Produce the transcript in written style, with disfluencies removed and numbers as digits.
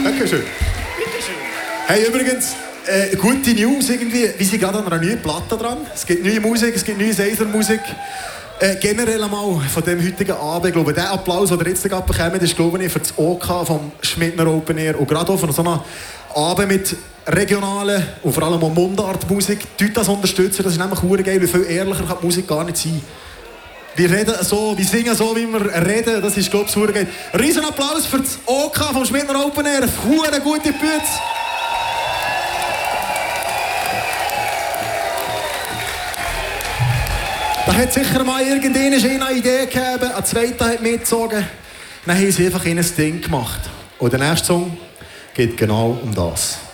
Dankeschön. Bitteschön. Hey, übrigens, gute News irgendwie. Wir sind gerade an einer neuen Platte dran. Es gibt neue Musik, es gibt neue Seiser-Musik. Generell einmal von dem heutigen Abend, glaube ich, der Applaus, den ihr jetzt gerade bekommt, ist, glaube ich, für das OK vom Schmidtner Open Air und gerade auch für so einen Abend mit regionalen und vor allem auch Mundartmusik. Tut das unterstützen, das ist nämlich verdammt geil, weil viel ehrlicher kann die Musik gar nicht sein. Wir reden so, wir singen so, wie wir reden, das ist, glaube ich, verdammt geil. Riesen Applaus für das OK vom Schmidtner Open Air, verdammt gute Bühne. Da hat sicher mal irgendeine Idee gegeben, ein zweiter hat mitgezogen. Dann haben sie einfach ein Ding gemacht. Und der nächste Song geht genau um das.